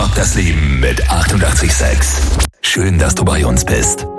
Rock das Leben mit 88,6. Schön, dass du bei uns bist.